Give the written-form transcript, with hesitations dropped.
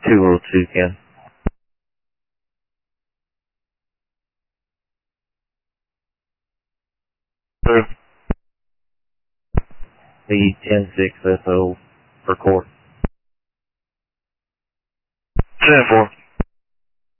202, Ken. Sir. The 10-6 SO for court.